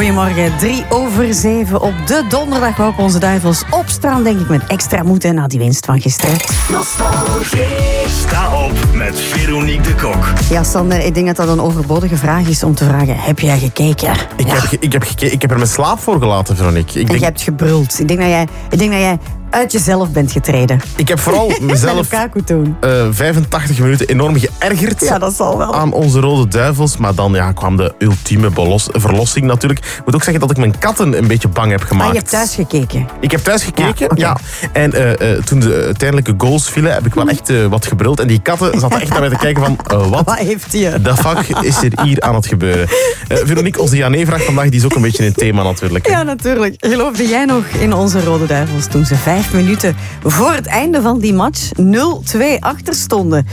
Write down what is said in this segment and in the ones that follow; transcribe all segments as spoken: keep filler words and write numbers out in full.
Goedemorgen, drie over zeven op de donderdag waarop onze duivels opstaan, denk ik, met extra moed na die winst van gisteren. Nostalgie. Sta op met Veronique de Kok. Ja, Sander, ik denk dat dat een overbodige vraag is om te vragen, heb jij gekeken? Ik, Ja. heb, ge- ik, heb geke- ik heb er mijn slaap voor gelaten, Veronique. Ik, En denk, je hebt gebruld. Ik denk dat jij, ik denk dat jij uit jezelf bent getreden. ik heb vooral Met mezelf Lukaku toen. eh, vijfentachtig minuten enorm geërgerd Ja, dat zal wel. aan onze Rode Duivels. Maar dan ja, kwam de ultieme belos- verlossing natuurlijk. Ik moet ook zeggen dat ik mijn katten een beetje bang heb gemaakt. Ah, je hebt thuis gekeken. Ik heb thuis gekeken, Ja, oké. ja. En eh, eh, toen de uiteindelijke goals vielen, heb ik wel echt eh, wat gebruld. En die katten zaten echt naar mij te kijken van, eh, wat Wat heeft hij? de fuck is er hier aan het gebeuren? Uh, Veronique, onze Jané-vraag vandaag die is ook een beetje een thema natuurlijk. hè. Ja, natuurlijk. Geloofde jij nog in onze Rode Duivels toen ze vijf minuten voor het einde van die match nul twee achter stonden?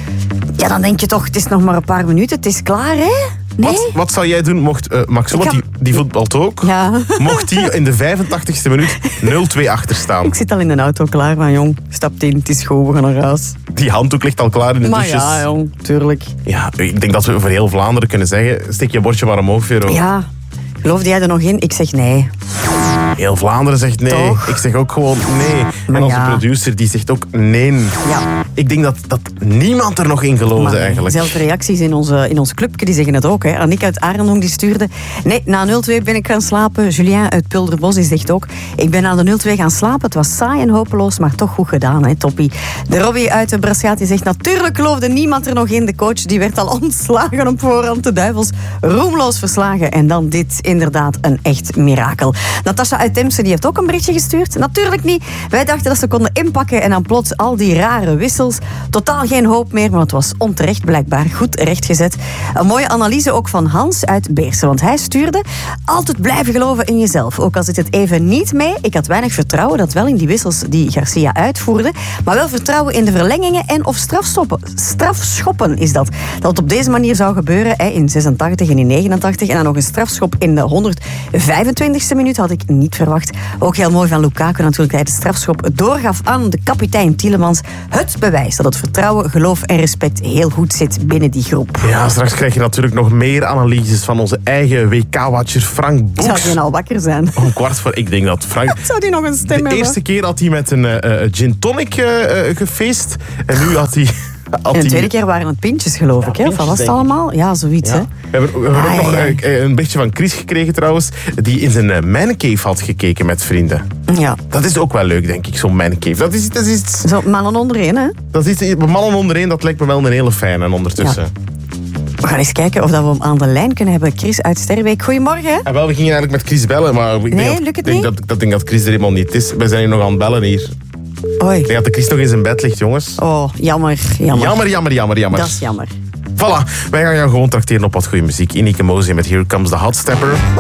Ja, dan denk je toch, het is nog maar een paar minuten, het is klaar, hè? Nee? Wat, wat zou jij doen mocht uh, Max, Ik want ga- die, die voetbalt ook, Ja. mocht die in de vijfentachtigste minuut nul twee achter staan? Ik zit al in de auto klaar van, jong, stapt in, het is goed, we gaan naar huis. Die handdoek ligt al klaar in de Maar douches. ja, jong, tuurlijk. Ja, ik denk dat we voor heel Vlaanderen kunnen zeggen, steek je bordje maar omhoog, Vero. Ja, geloofde jij er nog in? Ik zeg nee. Heel Vlaanderen zegt nee. Toch? Ik zeg ook gewoon nee. Maar en onze ja. producer die zegt ook nee. Ja. Ik denk dat, dat niemand er nog in geloofde Maar eigenlijk. zelfs de reacties in, onze, in ons clubje die zeggen het ook. Hè. Annick uit Arendonk die stuurde. Nee, na nul twee ben ik gaan slapen. Julien uit Pulderbos die zegt ook. Ik ben na de nul twee gaan slapen. Het was saai en hopeloos, maar toch goed gedaan. Hè, toppie. De Robbie uit de Braschaat die zegt. Natuurlijk geloofde niemand er nog in. De coach die werd al ontslagen op voorhand. De Duivels roemloos verslagen. En dan dit, inderdaad een echt mirakel. Natasha uit Temse die heeft ook een berichtje gestuurd. Natuurlijk niet. Wij dachten dat ze konden inpakken en dan plots al die rare wissels. Totaal geen hoop meer, maar het was onterecht blijkbaar goed rechtgezet. Een mooie analyse ook van Hans uit Beersen, want hij stuurde altijd blijven geloven in jezelf. Ook al zit het even niet mee. Ik had weinig vertrouwen, dat wel in die wissels die Garcia uitvoerde, maar wel vertrouwen in de verlengingen en of strafstoppen. Strafschoppen is dat. Dat het op deze manier zou gebeuren hè, in zesentachtig en in negenentachtig en dan nog een strafschop in de honderdvijfentwintigste minuut had ik niet verwacht. Ook heel mooi van Lukaku natuurlijk, hij de strafschop doorgaf aan de kapitein Tielemans. Het bewijs dat het vertrouwen, geloof en respect heel goed zit binnen die groep. Ja, straks krijg je natuurlijk nog meer analyses van onze eigen W K-watcher Frank Zou Boeks. die al wakker zijn? Om kwart voor, ik denk dat Frank... Zou die nog een stem De hebben? eerste keer had hij met een eh, eh, gin tonic eh, eh, gefeest. En nu had hij... had En de hij- tweede keer waren het pintjes, geloof ik. Hè? Of wat was het pintjes, denk ik. allemaal? Ja, zoiets. Ja. Hè? We hebben, we hebben Ah, ook nog ja. eh, een berichtje van Chris gekregen trouwens, die in zijn uh, mancave had gekeken met vrienden. Ja. Dat is ook wel leuk, denk ik, zo'n mancave. Dat is, dat is iets... Zo, mannen onderin, hè? Dat is iets mannen ondereen, dat lijkt me wel een hele fijne en ondertussen. We gaan eens kijken of dat we hem aan de lijn kunnen hebben. Chris uit Sterbeek, goedemorgen. En wel, we gingen eigenlijk met Chris bellen, maar ik Nee, denk, dat, lukt het denk niet? dat, dat, denk dat Chris er helemaal niet is. We zijn hier nog aan het bellen hier. Oei. Ik denk dat de Chris nog in zijn bed ligt, jongens. Oh, jammer, jammer. Jammer, jammer, jammer, jammer. Dat is jammer. Voilà, wij gaan jou gewoon trakteren op wat goede muziek. Ineke Moze met Here Comes the Hot Stepper.